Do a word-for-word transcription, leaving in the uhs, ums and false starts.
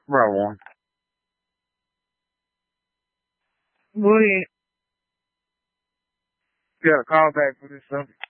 Bro, one. Go ahead. You got a call back for this subject.